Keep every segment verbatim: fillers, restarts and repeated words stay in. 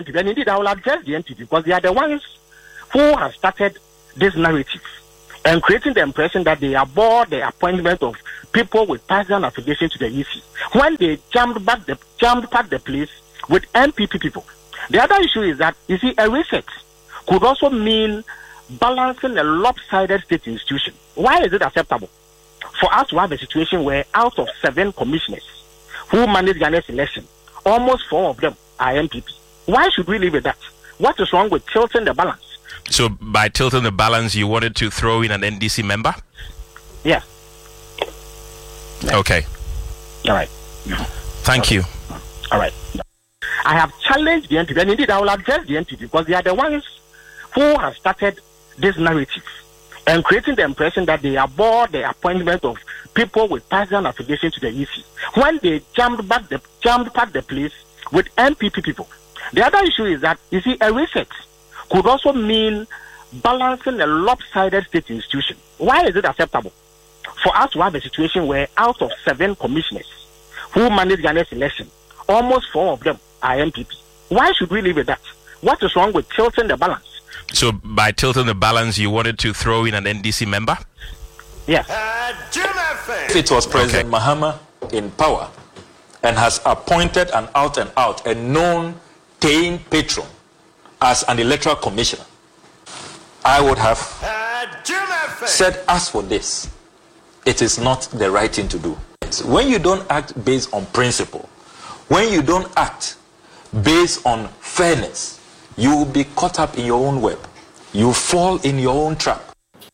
N P P, and indeed I will address the N P P because they are the ones who have started this narrative and creating the impression that they abhor the appointment of people with partisan affiliation to the E C when they jammed back the jammed back the place with N P P people. The other issue is that, you see, a reset could also mean balancing a lopsided state institution. Why is it acceptable for us to have a situation where out of seven commissioners who manage Ghana's election, almost four of them are N P P? Why should we leave it that? What is wrong with tilting the balance? So by tilting the balance, you wanted to throw in an N D C member? Yeah. yeah. Okay. All right. Thank okay. you. All right. I have challenged the N P P, and indeed I will address the N P P because they are the ones who have started this narrative and creating the impression that they abhor the appointment of people with partisan affiliation to the E C when they jammed back the jammed back the place with N P P people. The other issue is that, you see, a reset could also mean balancing a lopsided state institution. Why is it acceptable for us to have a situation where out of seven commissioners who manage Ghana's election, almost four of them are N P P? Why should we leave it that? What is wrong with tilting the balance? So by tilting the balance, you wanted to throw in an N D C member? Yes. If it was President okay. Mahama in power and has appointed an out and out, a known paying patron as an electoral commissioner, I would have said, as for this, it is not the right thing to do. When you don't act based on principle, when you don't act based on fairness, you will be caught up in your own web. You fall in your own trap.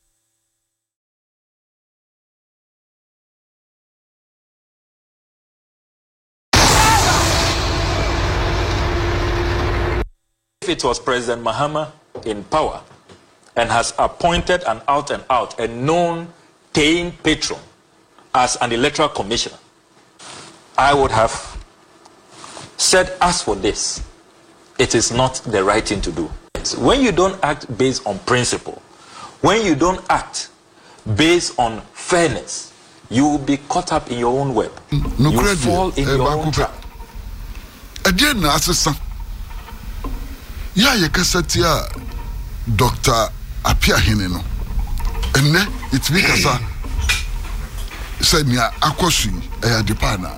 If it was President Mahama in power and has appointed an out and out, a known paying patron as an electoral commissioner, I would have said, as for this, it is not the right thing to do. When you don't act based on principle, when you don't act based on fairness, you will be caught up in your own web. No you credit. fall in uh, your own trap. Again, assistant. Yeah, you can say to Doctor Apia Hineno. And then it's because I said, "Nia Akosi, I depana.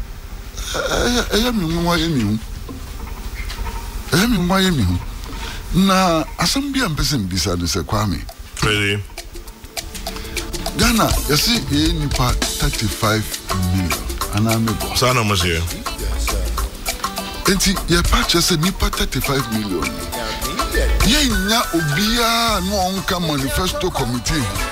I am in Miami. I am in Miami. Na asambia mpese mbisa ni se kwame. Really? Ghana, you see, ye nipa thirty-five million. Aname bo. Sana monsieur. Enti ye purchase nipa thirty-five million. Ye nya obia no onka manifesto committee.